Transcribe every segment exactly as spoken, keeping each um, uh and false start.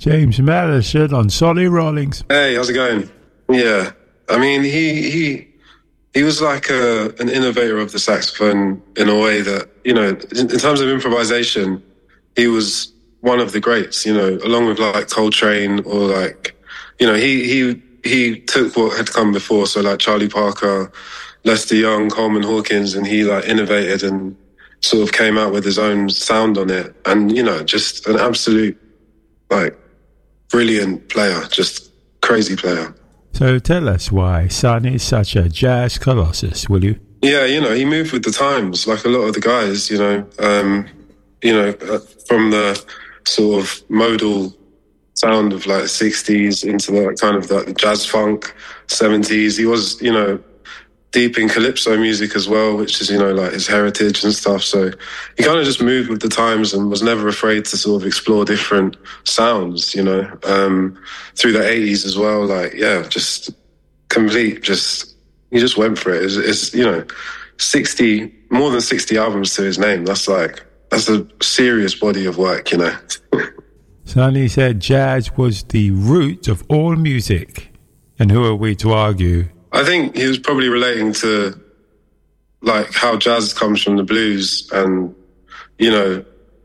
James Madison on Sonny Rollins. Hey, how's it going? Yeah, I mean, he he he was like a, an innovator of the saxophone in a way that, you know, in, in terms of improvisation, he was one of the greats, you know, along with like Coltrane or like, you know, he he he took what had come before, so like Charlie Parker, Lester Young, Coleman Hawkins, and he like innovated and sort of came out with his own sound on it. And, you know, just an absolute, like, brilliant player, just crazy player. So tell us why Sonny is such a jazz colossus, will you? Yeah, you know, he moved with the times, like a lot of the guys, you know, um, you know, uh, from the sort of modal sound of like the sixties into the kind of the, the jazz funk seventies. He was, you know, deep in calypso music as well, which is, you know, like his heritage and stuff. So he kind of just moved with the times and was never afraid to sort of explore different sounds, you know, um, through the eighties as well. Like, yeah, just complete, just, he just went for it. It's, it's, you know, sixty, more than sixty albums to his name. That's like, that's a serious body of work, you know. Sonny said jazz was the root of all music. And who are we to argue? I think he was probably relating to like how jazz comes from the blues, and, you know,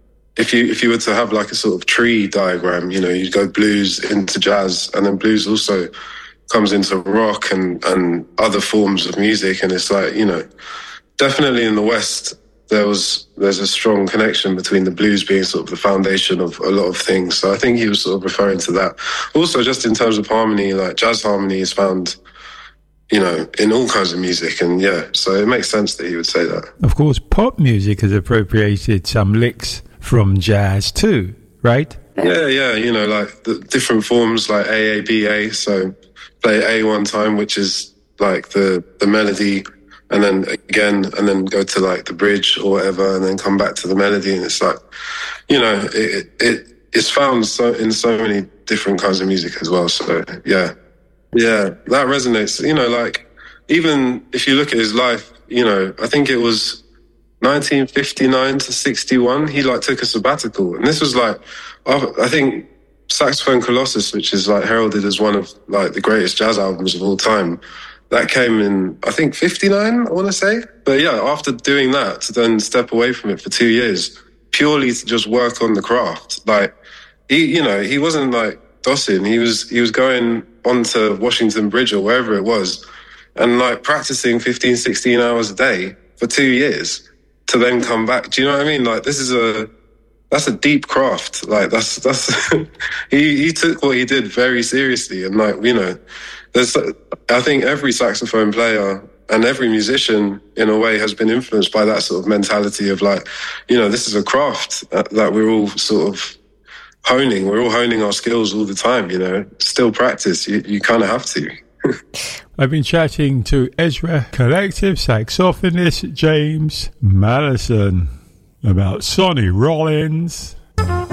if you if you were to have like a sort of tree diagram, you know, you'd go blues into jazz, and then blues also comes into rock and, and other forms of music. And it's like, you know, definitely in the West, there was there's a strong connection between the blues being sort of the foundation of a lot of things. So I think he was sort of referring to that. Also, just in terms of harmony, like jazz harmony is found, you know, in all kinds of music. And yeah, so it makes sense that he would say that. Of course, pop music has appropriated some licks from jazz too, right? Yeah, yeah, you know, like the different forms like A A B A. So play A one time, which is like the, the melody, and then again, and then go to like the bridge or whatever, and then come back to the melody. And it's like, you know, it, it it's found so in so many different kinds of music as well. So yeah. Yeah, that resonates. You know, like, even if you look at his life, you know, I think it was nineteen fifty-nine to sixty-one, he, like, took a sabbatical. And this was, like, I think Saxophone Colossus, which is, like, heralded as one of, like, the greatest jazz albums of all time, that came in, I think, fifty-nine, I want to say. But, yeah, after doing that, to then step away from it for two years, purely to just work on the craft. Like, he, you know, he wasn't, like, Dawson. He was, he was going onto Washington Bridge or wherever it was, and like practicing fifteen, sixteen hours a day for two years to then come back. Do you know what I mean? Like, this is a, that's a deep craft. Like, that's, that's, he, he took what he did very seriously. And like, you know, there's, I think every saxophone player and every musician in a way has been influenced by that sort of mentality of like, you know, this is a craft that, that we're all sort of honing. We're all honing our skills all the time, you know. Still practice. You, you kind of have to. I've been chatting to Ezra Collective saxophonist James Madison about Sonny Rollins.